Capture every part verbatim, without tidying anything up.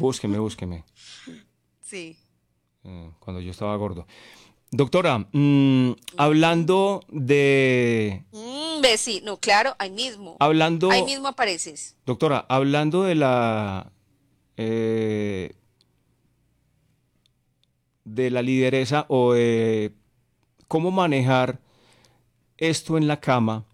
Búsqueme, búsqueme. Sí. Eh, cuando yo estaba gordo. Doctora, mm, hablando de... Mm, ve, sí, no, claro, ahí mismo. Ahí Hablando... mismo apareces. Doctora, hablando de la... eh, de la lideresa o de cómo manejar esto en la cama,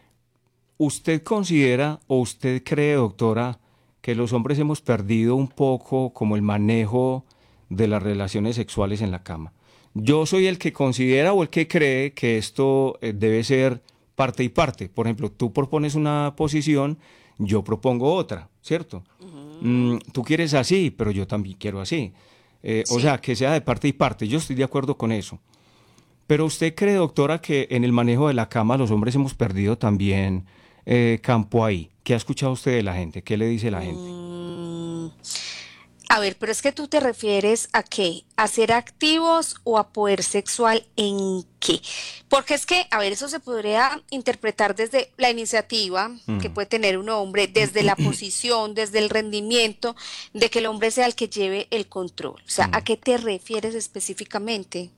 ¿usted considera o usted cree, doctora, que los hombres hemos perdido un poco como el manejo de las relaciones sexuales en la cama? Yo soy el que considera o el que cree que esto eh, debe ser parte y parte. Por ejemplo, tú propones una posición, yo propongo otra, ¿cierto? Ujú. Mm, tú quieres así, pero yo también quiero así. Eh, o Sí. sea, que sea de parte y parte. Yo estoy de acuerdo con eso. Pero usted cree, doctora, que en el manejo de la cama los hombres hemos perdido también eh, campo ahí. ¿Qué ha escuchado usted de la gente? ¿Qué le dice la gente? Mm, a ver, pero es que tú te refieres a qué, a ser activos o a poder sexual en qué. Porque es que, a ver, eso se podría interpretar desde la iniciativa que Mm. puede tener un hombre, desde la posición, desde el rendimiento, de que el hombre sea el que lleve el control. O sea, ¿a Mm. qué te refieres específicamente?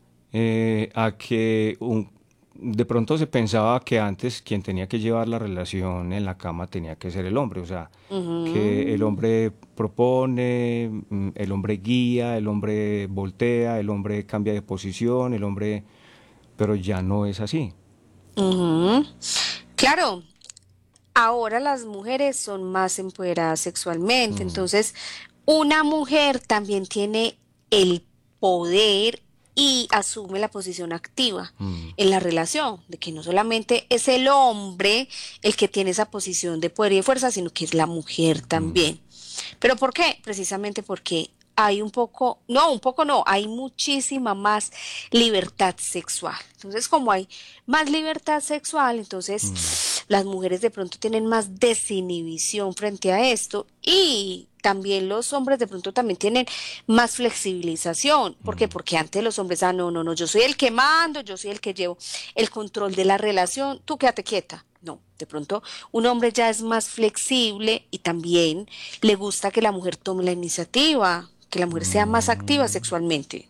Eh, a que un- de pronto se pensaba que antes quien tenía que llevar la relación en la cama tenía que ser el hombre, o sea, que el Ujú, hombre propone, mm, el hombre guía, el hombre voltea, el hombre cambia de posición, el hombre, pero ya no es así. ujú. Claro, ahora las mujeres son más empoderadas sexualmente, Mm, entonces una mujer también tiene el poder y asume la posición activa mm, en la relación, de que no solamente es el hombre el que tiene esa posición de poder y de fuerza, sino que es la mujer mm, también. ¿Pero por qué? Precisamente porque hay un poco, no, un poco no, hay muchísima más libertad sexual. Entonces, como hay más libertad sexual, mm, entonces las mujeres de pronto tienen más desinhibición frente a esto y también los hombres de pronto también tienen más flexibilización. ¿Por qué? mm. Porque antes los hombres, ah, no, no, no, yo soy el que mando, yo soy el que llevo el control de la relación, tú quédate quieta. No, de pronto un hombre ya es más flexible y también le gusta que la mujer tome la iniciativa, que la mujer sea más activa Mm, sexualmente.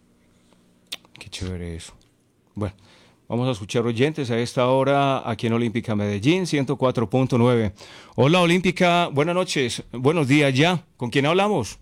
qué chévere eso. Bueno, vamos a escuchar oyentes a esta hora aquí en Olímpica Medellín, ciento cuatro punto nueve. Hola Olímpica, buenas noches, buenos días ya. ¿Con quién hablamos?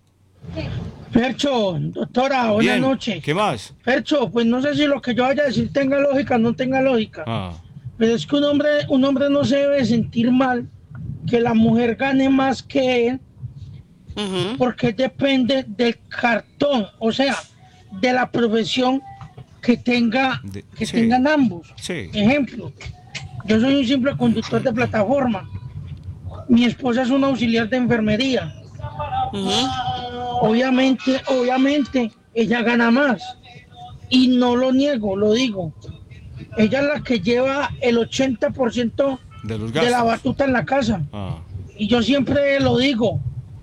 Fercho, doctora, buenas Bien, noches. ¿qué más? Fercho, pues no sé si lo que yo vaya a decir tenga lógica o no tenga lógica, Ah, pero es que un hombre, un hombre no se debe sentir mal que la mujer gane más que él Ujú, porque depende del cartón, o sea, de la profesión que tenga, de- que sí, tengan ambos. sí. Ejemplo, yo soy un simple conductor de plataforma, mi esposa es una auxiliar de enfermería. ujú. Obviamente, obviamente, ella gana más. Y no lo niego, lo digo. Ella es la que lleva el ochenta por ciento De los de la gastos. batuta en la casa. Ah, Y yo siempre lo digo.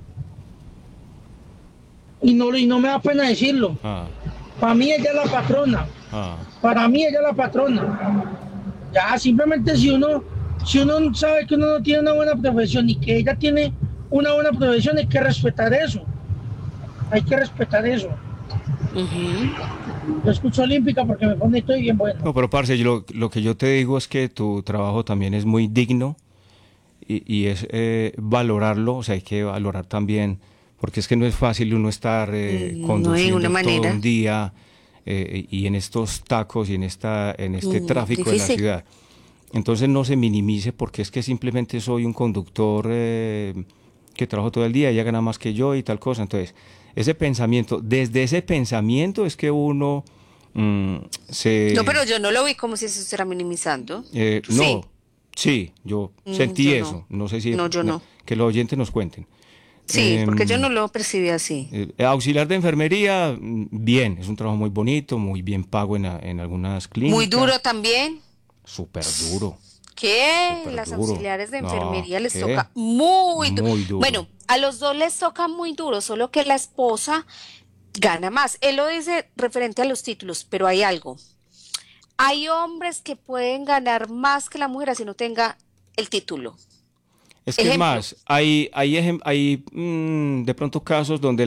Y no, y no me da pena decirlo. ah, Para mí ella es la patrona. ah. Para mí ella es la patrona. Ya, simplemente si uno, si uno sabe que uno no tiene una buena profesión y que ella tiene una buena profesión, hay que respetar eso. Hay que respetar eso. Ujú. Yo escucho Olímpica porque me pone estoy bien bueno. No, pero parce, yo lo, lo que yo te digo es que tu trabajo también es muy digno y, y es eh, valorarlo, o sea, hay que valorar también, porque es que no es fácil uno estar eh, Mm, no de ninguna conduciendo todo un manera. día eh, y en estos tacos y en esta, en este Mm, tráfico de la difícil. ciudad. Entonces no se minimice porque es que simplemente soy un conductor eh, que trabajo todo el día, ella gana más que yo y tal cosa. Entonces, ese pensamiento, desde ese pensamiento es que uno mm, No, se... pero yo no lo vi como si se estuviera minimizando. eh, Tú no, sí. sí, yo Mm, sentí yo no. eso, no sé si No, yo no, no. que los oyentes nos cuenten. Sí, porque yo Em, no lo percibí así. eh, auxiliar de enfermería, mm, bien, es un trabajo muy bonito, muy bien pago en, a- en algunas Muy duro clínicas, también. súper duro, Que súper las duro. auxiliares de No, enfermería les ¿qué? toca muy duro. Muy duro. Bueno, a los dos les toca muy duro, solo que la esposa gana más. Él lo dice referente a los títulos, pero hay algo. Hay hombres que pueden ganar más que la mujer así no tenga el título. Es que es Ejemplo. más, hay, hay, ejem- hay mm, de pronto casos donde